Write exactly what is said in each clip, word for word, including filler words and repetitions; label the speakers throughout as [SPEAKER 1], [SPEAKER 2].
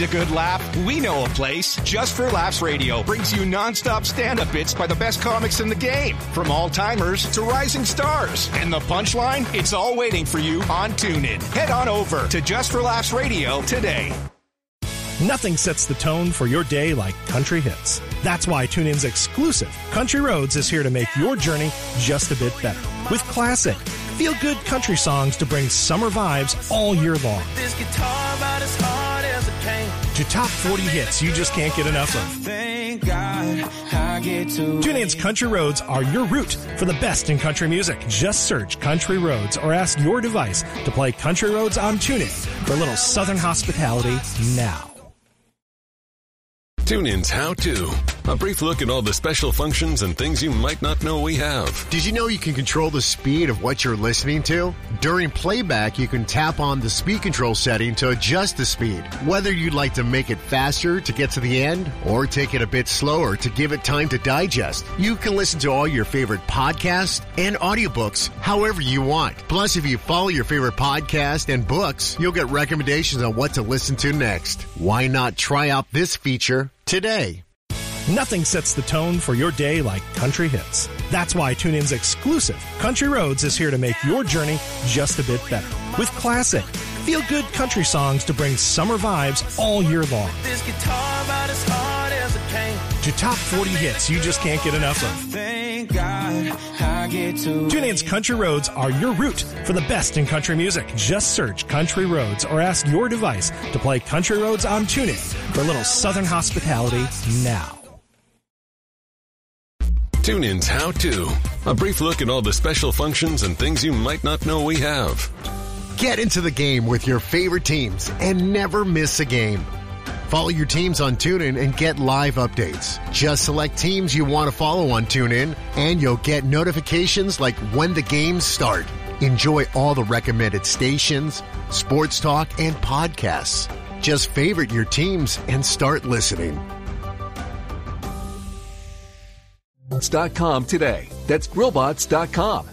[SPEAKER 1] a good laugh? We know a place. Just for Laughs Radio brings you nonstop stand-up bits by the best comics in the game. From all-timers to rising stars. And the punchline? It's all waiting for you on TuneIn. Head on over to Just for Laughs Radio today.
[SPEAKER 2] Nothing sets the tone for your day like country hits. That's why TuneIn's exclusive Country Roads is here to make your journey just a bit better. With classic, feel-good country songs to bring summer vibes all year long.
[SPEAKER 3] This guitar about as hard as it came.
[SPEAKER 2] To top forty hits you just can't get enough of.
[SPEAKER 3] Thank God I get to
[SPEAKER 2] TuneIn's Country Roads are your route for the best in country music. Just search Country Roads or ask your device to play Country Roads on TuneIn for a little Southern hospitality now.
[SPEAKER 4] TuneIn's How To. A brief look at all the special functions and things you might not know we have.
[SPEAKER 5] Did you know you can control the speed of what you're listening to? During playback, you can tap on the speed control setting to adjust the speed. Whether you'd like to make it faster to get to the end or take it a bit slower to give it time to digest, you can listen to all your favorite podcasts and audiobooks however you want. Plus, if you follow your favorite podcast and books, you'll get recommendations on what to listen to next. Why not try out this feature today?
[SPEAKER 2] Nothing sets the tone for your day like country hits. That's why TuneIn's exclusive Country Roads is here to make your journey just a bit better. With classic, feel-good country songs to bring summer vibes all year long.
[SPEAKER 3] this guitar about as hard as it came.
[SPEAKER 2] To top forty hits you just can't get enough of.
[SPEAKER 3] Thank God I get to
[SPEAKER 2] TuneIn's Country Roads are your route for the best in country music. Just search Country Roads or ask your device to play Country Roads on TuneIn for a little Southern hospitality now.
[SPEAKER 4] TuneIn's How To. A brief look at all the special functions and things you might not know we have.
[SPEAKER 5] Get into the game with your favorite teams and never miss a game. Follow your teams on TuneIn and get live updates. Just select teams you want to follow on TuneIn, and you'll get notifications like when the games start. Enjoy all the recommended stations, sports talk, and podcasts. Just favorite your teams and start listening.
[SPEAKER 6] Dot com today. That's grillbots dot com.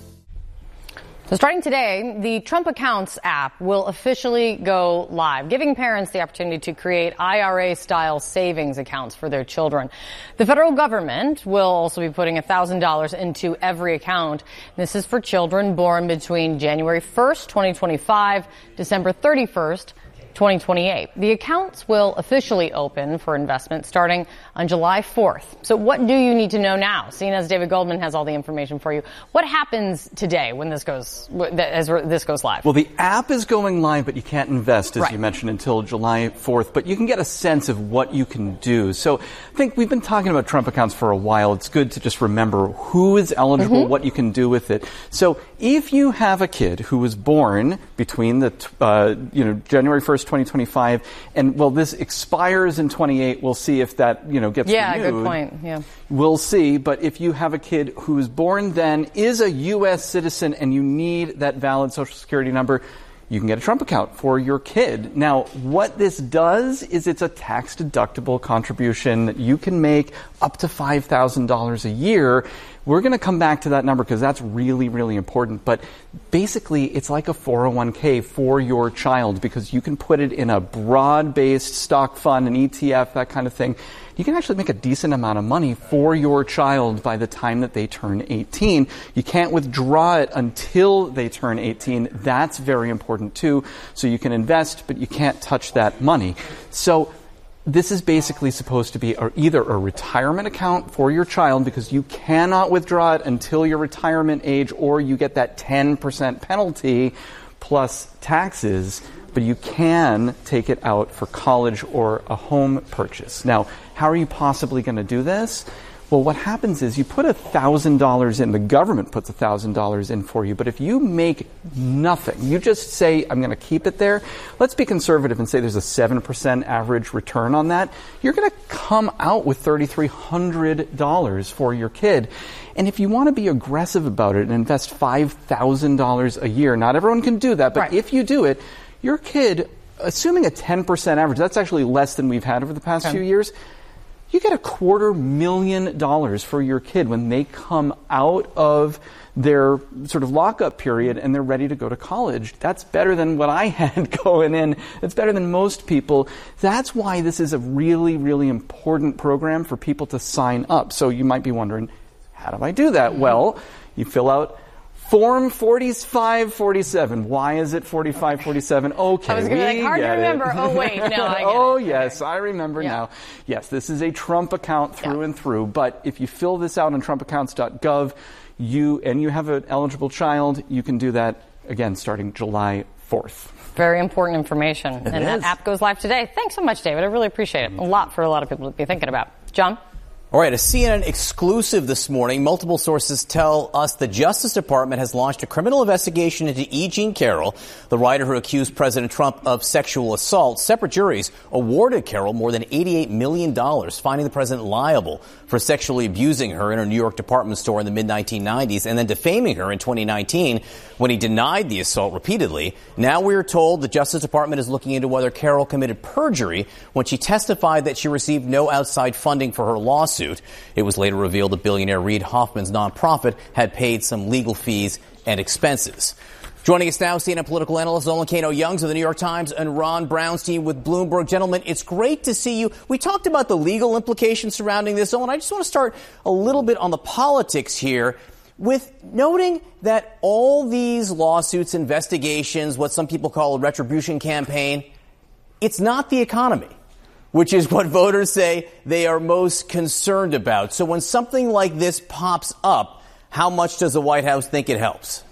[SPEAKER 7] So starting today, the Trump Accounts app will officially go live, giving parents the opportunity to create I R A-style savings accounts for their children. The federal government will also be putting one thousand dollars into every account. This is for children born between January first, twenty twenty-five, December thirty-first, twenty twenty-eight. The accounts will officially open for investment starting on July fourth. So what do you need to know now? C N N's David Goldman has all the information for you. What happens today when this goes, as this goes live?
[SPEAKER 8] Well, the app is going live, but you can't invest, as
[SPEAKER 7] right.
[SPEAKER 8] you mentioned, until July fourth. But you can get a sense of what you can do. So I think we've been talking about Trump accounts for a while. It's good to just remember who is eligible, mm-hmm. what you can do with it. So if you have a kid who was born between the, uh, you know, January first, twenty twenty-five, and well, this expires in twenty-eight. We'll see if that, you know, gets
[SPEAKER 7] yeah,
[SPEAKER 8] renewed.
[SPEAKER 7] good point. Yeah,
[SPEAKER 8] we'll see. But if you have a kid who is born then, is a U S citizen, and you need that valid Social Security number, you can get a Trump account for your kid. Now, what this does is it's a tax-deductible contribution that you can make up to five thousand dollars a year. We're going to come back to that number because that's really, really important. But basically, it's like a four oh one k for your child because you can put it in a broad-based stock fund, an E T F, that kind of thing. You can actually make a decent amount of money for your child by the time that they turn eighteen. You can't withdraw it until they turn eighteen. That's very important, too. So you can invest, but you can't touch that money. So this is basically supposed to be either a retirement account for your child because you cannot withdraw it until your retirement age, or you get that ten percent penalty plus taxes, but you can take it out for college or a home purchase. Now, how are you possibly going to do this? Well, what happens is you put one thousand dollars in, the government puts one thousand dollars in for you, but if you make nothing, you just say, I'm going to keep it there, let's be conservative and say there's a seven percent average return on that, you're going to come out with three thousand three hundred dollars for your kid. And if you want to be aggressive about it and invest five thousand dollars a year, not everyone can do that, but right. if you do it, your kid, assuming a ten percent average, that's actually less than we've had over the past okay. few years, you get a quarter million dollars for your kid when they come out of their sort of lockup period and they're ready to go to college. That's better than what I had going in. It's better than most people. That's why this is a really, really important program for people to sign up. So you might be wondering, how do I do that? Well, you fill out Form forty-five forty-seven. Why is it forty-five forty-seven? Okay,
[SPEAKER 7] I was going to be like, hard to remember.
[SPEAKER 8] It.
[SPEAKER 7] Oh, wait, no, I get
[SPEAKER 8] Oh,
[SPEAKER 7] it.
[SPEAKER 8] yes, I remember
[SPEAKER 7] yeah.
[SPEAKER 8] now. Yes, this is a Trump account through yeah. and through. But if you fill this out on trump accounts dot gov, you and you have an eligible child, you can do that, again, starting July fourth.
[SPEAKER 7] Very important information.
[SPEAKER 8] It
[SPEAKER 7] and
[SPEAKER 8] is.
[SPEAKER 7] that app goes live today. Thanks so much, David. I really appreciate it. A lot for a lot of people to be thinking about. John?
[SPEAKER 9] All right, a C N N exclusive this morning. Multiple sources tell us the Justice Department has launched a criminal investigation into E. Jean Carroll, the writer who accused President Trump of sexual assault. Separate juries awarded Carroll more than eighty-eight million dollars, finding the president liable for sexually abusing her in her New York department store in the mid nineteen nineties and then defaming her in twenty nineteen when he denied the assault repeatedly. Now we are told the Justice Department is looking into whether Carroll committed perjury when she testified that she received no outside funding for her lawsuit. It was later revealed that billionaire Reid Hoffman's nonprofit had paid some legal fees and expenses. Joining us now, C N N political analyst Zolan Kano-Youngs of the New York Times and Ron Brownstein with Bloomberg. Gentlemen, it's great to see you. We talked about the legal implications surrounding this, Zolan. I just want to start a little bit on the politics here with noting that all these lawsuits, investigations, what some people call a retribution campaign, it's not the economy, which is what voters say they are most concerned about. So when something like this pops up, how much does the White House think it helps?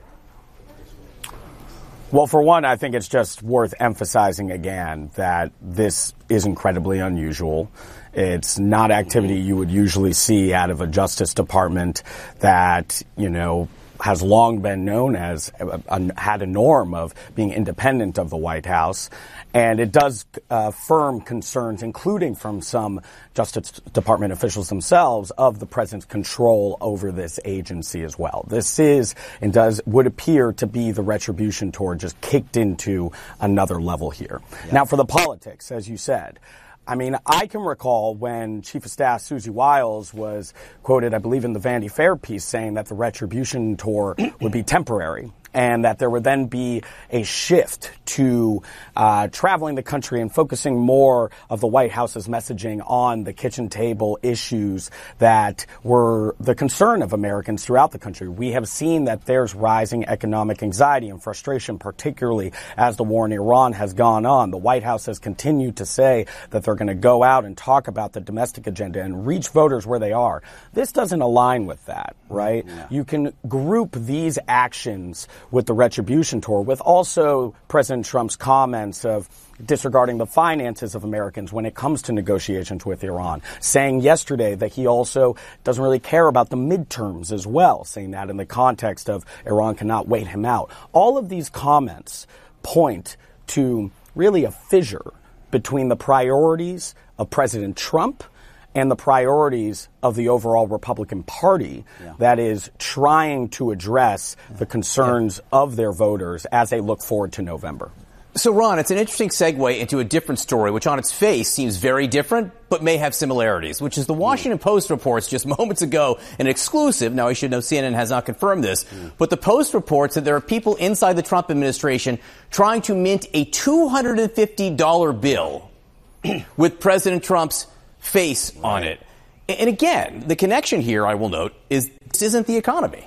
[SPEAKER 10] Well, for one, I think it's just worth emphasizing again that this is incredibly unusual. It's not activity you would usually see out of a Justice Department that, you know, has long been known as, uh, had a norm of being independent of the White House. And it does uh, firm concerns, including from some Justice Department officials themselves, of the president's control over this agency as well. This is and does would appear to be the retribution tour just kicked into another level here. Yeah. Now, for the politics, as you said, I mean, I can recall when Chief of Staff Susie Wiles was quoted, I believe, in the Vanity Fair piece saying that the retribution tour would be temporary and that there would then be a shift to uh, traveling the country and focusing more of the White House's messaging on the kitchen table issues that were the concern of Americans throughout the country. We have seen that there's rising economic anxiety and frustration, particularly as the war in Iran has gone on. The White House has continued to say that they're going to go out and talk about the domestic agenda and reach voters where they are. This doesn't align with that, right? Yeah. You can group these actions with the retribution tour, with also President Trump's comments of disregarding the finances of Americans when it comes to negotiations with Iran, saying yesterday that he also doesn't really care about the midterms as well, saying that in the context of Iran cannot wait him out. All of these comments point to really a fissure between the priorities of President Trump and the priorities of the overall Republican Party yeah. that is trying to address the concerns yeah. of their voters as they look forward to November.
[SPEAKER 9] So, Ron, it's an interesting segue into a different story, which on its face seems very different, but may have similarities, which is the Washington mm. Post reports just moments ago, an exclusive. Now, I should know C N N has not confirmed this, mm. but the Post reports that there are people inside the Trump administration trying to mint a two hundred fifty dollars bill with President Trump's face right. on it. And again, the connection here, I will note, is this isn't the economy.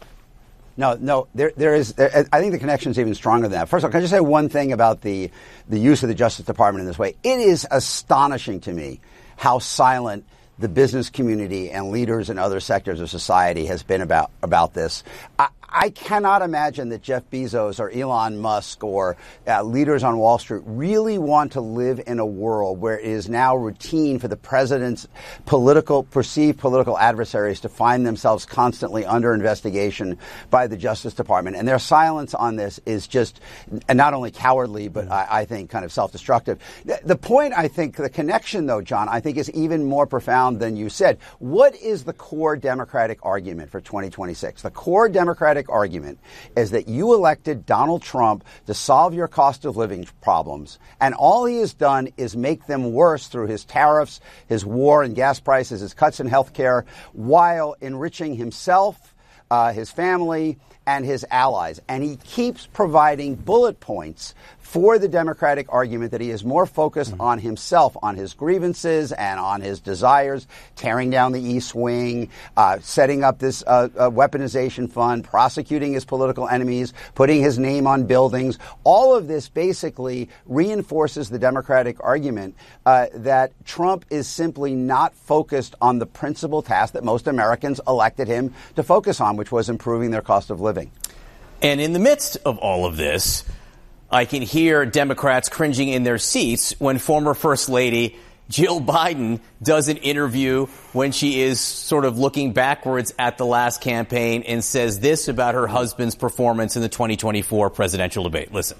[SPEAKER 11] No, no, there, there is. There, I think the connection is even stronger than that. First of all, can I just say one thing about the the use of the Justice Department in this way? It is astonishing to me how silent the business community and leaders in other sectors of society has been about about this. I, I cannot imagine that Jeff Bezos or Elon Musk or uh, leaders on Wall Street really want to live in a world where it is now routine for the president's political, perceived political adversaries to find themselves constantly under investigation by the Justice Department. And their silence on this is just not only cowardly, but I, I think kind of self-destructive. The, the point, I think, the connection, though, John, I think is even more profound than you said. What is the core Democratic argument for twenty twenty-six? The core Democratic argument is that you elected Donald Trump to solve your cost of living problems, and all he has done is make them worse through his tariffs, his war and gas prices, his cuts in health care, while enriching himself, uh, his family, and his allies. And he keeps providing bullet points for the Democratic argument that he is more focused on himself, on his grievances and on his desires, tearing down the East Wing, uh, setting up this uh, uh, weaponization fund, prosecuting his political enemies, putting his name on buildings. All of this basically reinforces the Democratic argument uh, that Trump is simply not focused on the principal task that most Americans elected him to focus on, which was improving their cost of living.
[SPEAKER 9] And in the midst of all of this, I can hear Democrats cringing in their seats when former First Lady Jill Biden does an interview when she is sort of looking backwards at the last campaign and says this about her husband's performance in the twenty twenty-four presidential debate. Listen.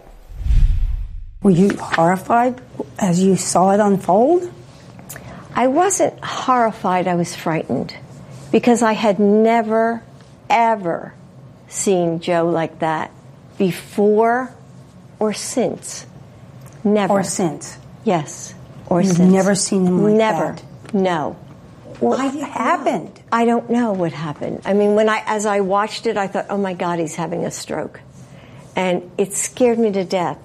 [SPEAKER 12] Were you horrified as you saw it unfold?
[SPEAKER 13] I wasn't horrified. I was frightened because I had never, ever seen Joe like that before or since. Never.
[SPEAKER 12] Or since.
[SPEAKER 13] Yes. Or
[SPEAKER 12] You've
[SPEAKER 13] since.
[SPEAKER 12] never seen him like
[SPEAKER 13] never.
[SPEAKER 12] that?
[SPEAKER 13] No.
[SPEAKER 12] What happened?
[SPEAKER 13] I don't know what happened. I mean, when I, as I watched it, I thought, oh my God, he's having a stroke. And it scared me to death.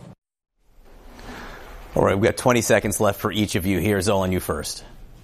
[SPEAKER 9] All right, we've got twenty seconds left for each of you here. Zolan, you first.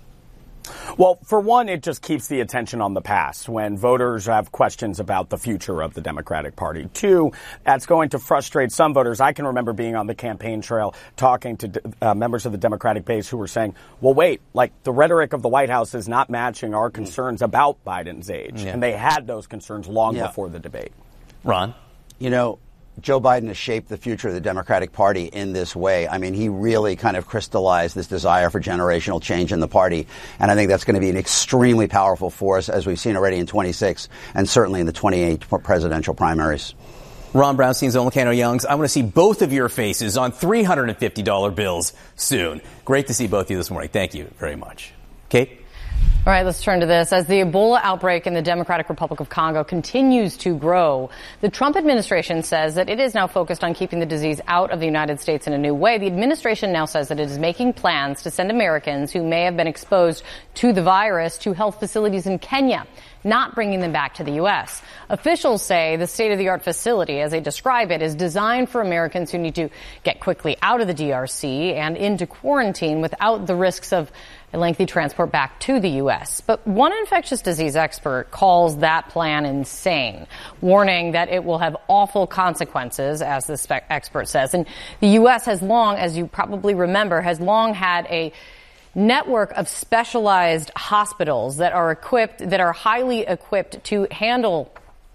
[SPEAKER 10] Well, for one, it just keeps the attention on the past when voters have questions about the future of the Democratic Party. Two, that's going to frustrate some voters. I can remember being on the campaign trail talking to uh, members of the Democratic base who were saying, well, wait, like the rhetoric of the White House is not matching our concerns about Biden's age. Yeah. And they had those concerns long yeah. before the debate.
[SPEAKER 9] Ron?
[SPEAKER 11] You know, Joe Biden has shaped the future of the Democratic Party in this way. I mean, he really kind of crystallized this desire for generational change in the party. And I think that's going to be an extremely powerful force, as we've seen already in twenty-six and certainly in the twenty-eight presidential primaries.
[SPEAKER 9] Ron Brownstein, Zolan Kano-Youngs, I want to see both of your faces on three hundred fifty dollars bills soon. Great to see both of you this morning. Thank you very much. Kate?
[SPEAKER 7] All right, let's turn to this. As the Ebola outbreak in the Democratic Republic of Congo continues to grow, the Trump administration says that it is now focused on keeping the disease out of the United States in a new way. The administration now says that it is making plans to send Americans who may have been exposed to the virus to health facilities in Kenya, not bringing them back to the U S. Officials say the state-of-the-art facility, as they describe it, is designed for Americans who need to get quickly out of the D R C and into quarantine without the risks of a lengthy transport back to the U S. But one infectious disease expert calls that plan insane, warning that it will have awful consequences, as the spe- expert says. And the U S has long, as you probably remember, has long had a network of specialized hospitals that are equipped, that are highly equipped to handle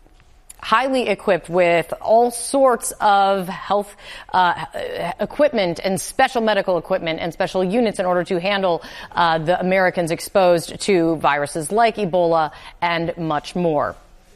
[SPEAKER 7] highly equipped with all sorts of health uh, equipment and special medical equipment and special units in order to handle uh, the Americans exposed to viruses like Ebola and much more.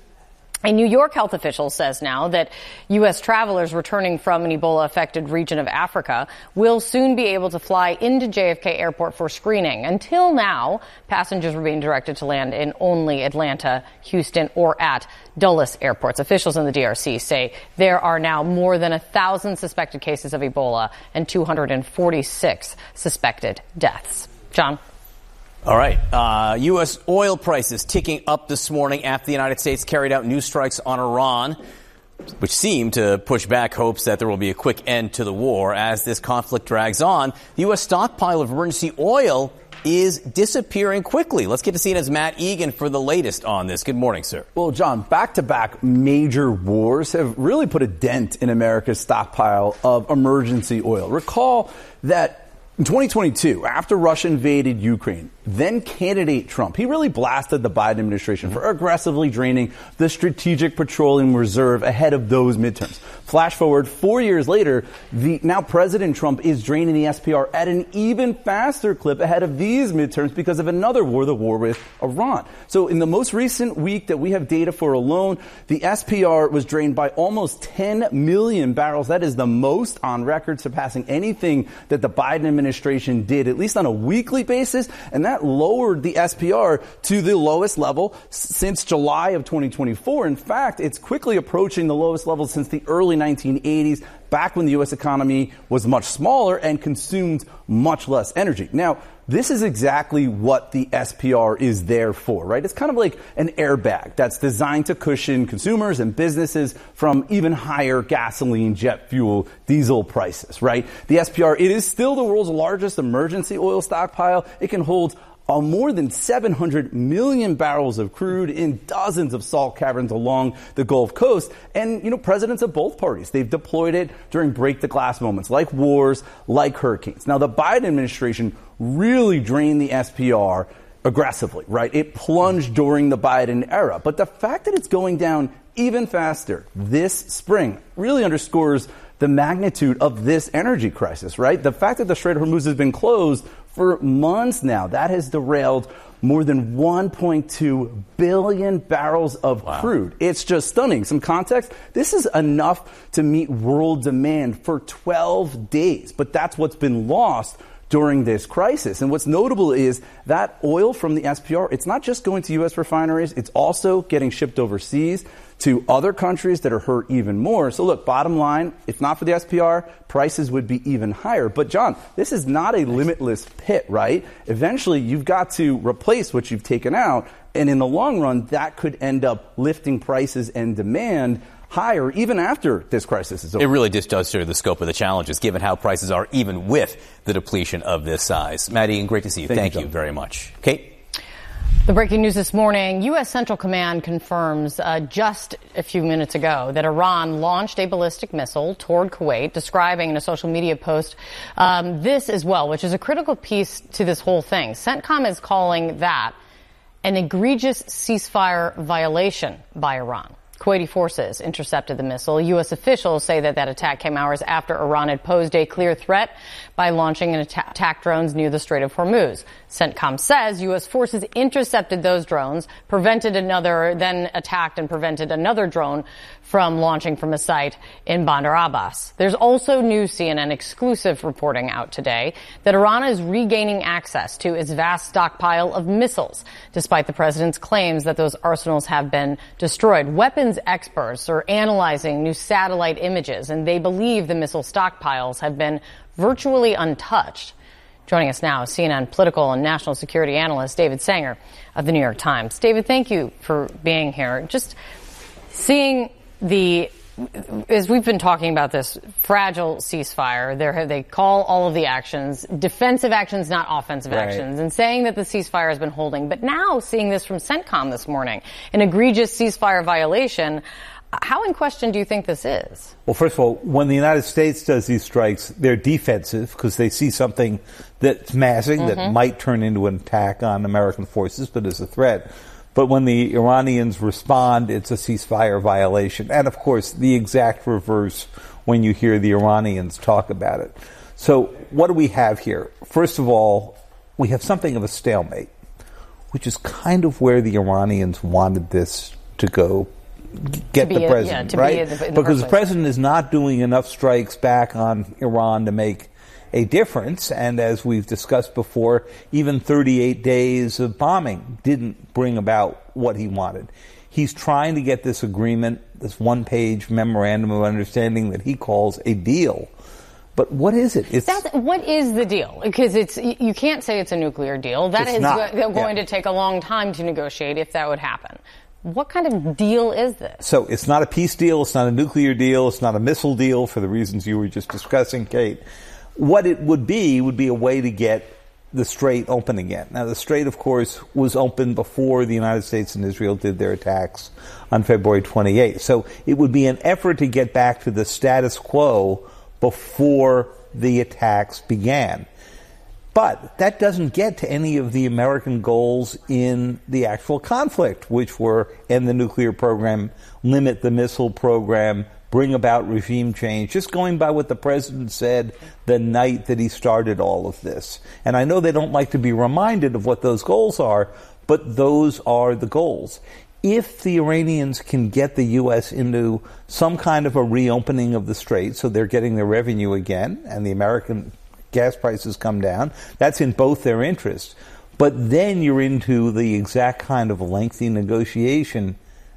[SPEAKER 7] A New York health official says now that U S travelers returning from an Ebola-affected region of Africa will soon be able to fly into J F K Airport for screening. Until now, passengers were being directed to land in only Atlanta, Houston, or at Dulles airports. Officials in the D R C say there are now more than a thousand suspected cases of Ebola and two hundred forty-six suspected deaths. John?
[SPEAKER 9] All right. Uh, U S oil prices ticking up this morning after the United States carried out new strikes on Iran, which seem to push back hopes that there will be a quick end to the war. As this conflict drags on, the U S stockpile of emergency oil is disappearing quickly. Let's get to C N N's Matt Egan for the latest on this. Good morning, sir.
[SPEAKER 14] Well, John, back-to-back major wars have really put a dent in America's stockpile of emergency oil. Recall that in twenty twenty-two, after Russia invaded Ukraine, then candidate Trump, he really blasted the Biden administration for aggressively draining the Strategic Petroleum Reserve ahead of those midterms. Flash forward four years later, the now President Trump is draining the S P R at an even faster clip ahead of these midterms because of another war, the war with Iran. So in the most recent week that we have data for alone, the S P R was drained by almost ten million barrels. That is the most on record, surpassing anything that the Biden administration administration did, at least on a weekly basis, and that lowered the S P R to the lowest level since July of twenty twenty-four. In fact, it's quickly approaching the lowest level since the early nineteen eighties, back when the U S economy was much smaller and consumed much less energy. Now, this is exactly what the S P R is there for, right? It's kind of like an airbag that's designed to cushion consumers and businesses from even higher gasoline, jet fuel, diesel prices, right? The S P R, it is still the world's largest emergency oil stockpile. It can hold Uh, more than seven hundred million barrels of crude in dozens of salt caverns along the Gulf Coast. And, you know, presidents of both parties, they've deployed it during break-the-glass moments like wars, like hurricanes. Now, the Biden administration really drained the S P R aggressively, right? It plunged during the Biden era. But the fact that it's going down even faster this spring really underscores the magnitude of this energy crisis, right? The fact that the Strait of Hormuz has been closed for months now, that has derailed more than one point two billion barrels of wow. crude. It's just stunning. Some context, this is enough to meet world demand for twelve days, but that's what's been lost during this crisis. And what's notable is that oil from the S P R, it's not just going to U S refineries, it's also getting shipped overseas to other countries that are hurt even more. So look, bottom line, if not for the S P R, prices would be even higher. But John, this is not a limitless pit, right? Eventually, you've got to replace what you've taken out. And in the long run, that could end up lifting prices and demand higher even after this crisis is over.
[SPEAKER 9] It really just does show the scope of the challenges, given how prices are even with the depletion of this size. Maddie, great to see you. Thank, Thank you, you very much. Kate?
[SPEAKER 7] The breaking news this morning, U S. Central Command confirms uh, just a few minutes ago that Iran launched a ballistic missile toward Kuwait, describing in a social media post um, this as well, which is a critical piece to this whole thing. CENTCOM is calling that an egregious ceasefire violation by Iran. Kuwaiti forces intercepted the missile. U S officials say that that attack came hours after Iran had posed a clear threat by launching an atta- attack drones near the Strait of Hormuz. CENTCOM says U S forces intercepted those drones, prevented another, then attacked and prevented another drone from launching from a site in Bandar Abbas. There's also new C N N exclusive reporting out today that Iran is regaining access to its vast stockpile of missiles, despite the president's claims that those arsenals have been destroyed. Weapons experts are analyzing new satellite images, and they believe the missile stockpiles have been virtually untouched. Joining us now is C N N political and national security analyst David Sanger of the New York Times. David, thank you for being here. Just seeing the, as we've been talking about this fragile ceasefire, there they call all of the actions defensive actions, not offensive right. actions, and saying that the ceasefire has been holding. But now seeing this from CENTCOM this morning, an egregious ceasefire violation. How in question do you think this is?
[SPEAKER 15] Well, first of all, when the United States does these strikes, they're defensive because they see something that's massing mm-hmm. that might turn into an attack on American forces, but is a threat. But when the Iranians respond, it's a ceasefire violation. And, of course, the exact reverse when you hear the Iranians talk about it. So what do we have here? First of all, we have something of a stalemate, which is kind of where the Iranians wanted this to go. Get the president, a, yeah, right? Be the, because the president is not doing enough strikes back on Iran to make a difference. And as we've discussed before, even thirty-eight days of bombing didn't bring about what he wanted. He's trying to get this agreement, this one-page memorandum of understanding that he calls a deal. But what is it? It's,
[SPEAKER 7] That's, what is the deal? Because it's you can't say it's a nuclear deal. That is not, going yeah. to take a long time to negotiate if that would happen. What kind of deal is this?
[SPEAKER 15] So it's not a peace deal. It's not a nuclear deal. It's not a missile deal for the reasons you were just discussing, Kate. What it would be would be a way to get the Strait open again. Now, the Strait, of course, was open before the United States and Israel did their attacks on February twenty-eighth. So it would be an effort to get back to the status quo before the attacks began. But that doesn't get to any of the American goals in the actual conflict, which were end the nuclear program, limit the missile program, bring about regime change, just going by what the president said the night that he started all of this. And I know they don't like to be reminded of what those goals are, but those are the goals. If the Iranians can get the U S into some kind of a reopening of the Strait, so they're getting their revenue again, and the American gas prices come down, that's in both their interests. But then you're into the exact kind of lengthy negotiation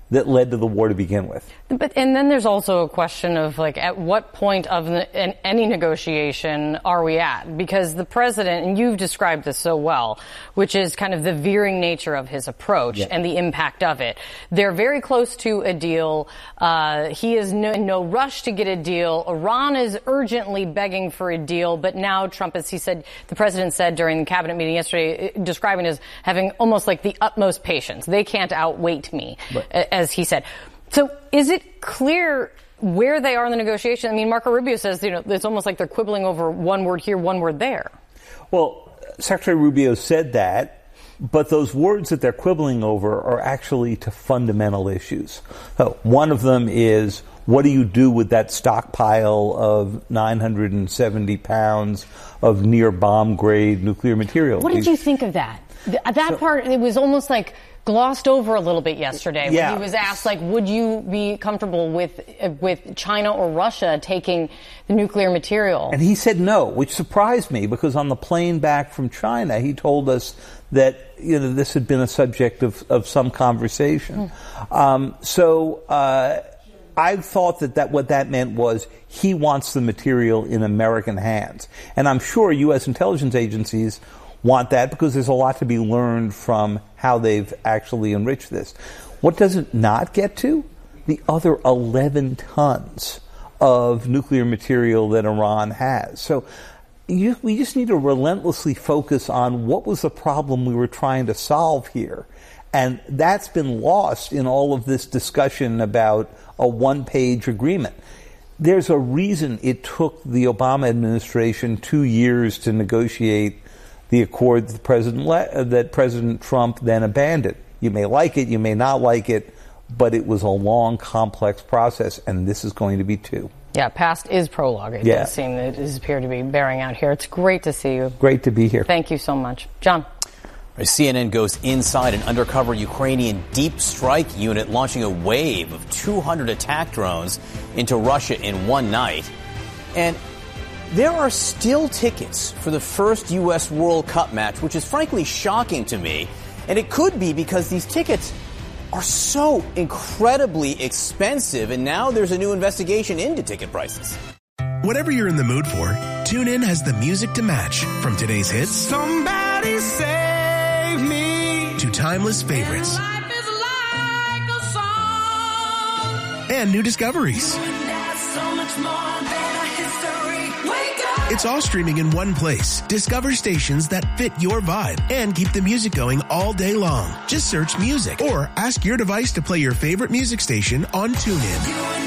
[SPEAKER 15] that led to the war to begin with.
[SPEAKER 7] But and then there's also a question of like at what point of the, in any negotiation are we at? Because the president, and you've described this so well, which is kind of the veering nature of his approach yeah. and the impact of it. They're very close to a deal. Uh, he is no, in no rush to get a deal. Iran is urgently begging for a deal, but now Trump, as he said, the president said during the cabinet meeting yesterday, describing it as having almost like the utmost patience. They can't outwait me. Right. As he said. So is it clear where they are in the negotiation? I mean, Marco Rubio says, you know, it's almost like they're quibbling over one word here, one word there.
[SPEAKER 15] Well, Secretary Rubio said that, but those words that they're quibbling over are actually to fundamental issues. So one of them is, what do you do with that stockpile of nine hundred seventy pounds of near bomb-grade nuclear material?
[SPEAKER 7] What did you think of that? That so, part, it was almost like glossed over a little bit yesterday
[SPEAKER 15] yeah.
[SPEAKER 7] when he was asked, like, would you be comfortable with uh, with China or Russia taking the nuclear material?
[SPEAKER 15] And he said no, which surprised me because on the plane back from China, he told us that, you know, this had been a subject of, of some conversation. Mm. Um, so uh, I thought that, that what that meant was he wants the material in American hands. And I'm sure U S intelligence agencies want that because there's a lot to be learned from how they've actually enriched this. What does it not get to? The other eleven tons of nuclear material that Iran has. So you, we just need to relentlessly focus on what was the problem we were trying to solve here. And that's been lost in all of this discussion about a one-page agreement. There's a reason it took the Obama administration two years to negotiate the accord that President, Le- that President Trump then abandoned. You may like it, you may not like it, but it was a long, complex process, and this is going to be too.
[SPEAKER 7] Yeah, past is prologue. It yeah. does seem that it does appear to be bearing out here. It's great to see you.
[SPEAKER 15] Great to be here.
[SPEAKER 7] Thank you so much. John.
[SPEAKER 9] C N N goes inside an undercover Ukrainian deep strike unit launching a wave of two hundred attack drones into Russia in one night. And there are still tickets for the first U S World Cup match, which is frankly shocking to me. And it could be because these tickets are so incredibly expensive, and now there's a new investigation into ticket prices.
[SPEAKER 16] Whatever you're in the mood for, TuneIn has the music to match. From today's hits,
[SPEAKER 3] Somebody Save Me,
[SPEAKER 16] to timeless favorites.
[SPEAKER 3] And life is like a song.
[SPEAKER 16] And new discoveries.
[SPEAKER 3] So much more than a history. Wake up.
[SPEAKER 16] It's all streaming in one place. Discover stations that fit your vibe and keep the music going all day long. Just search music or ask your device to play your favorite music station on TuneIn.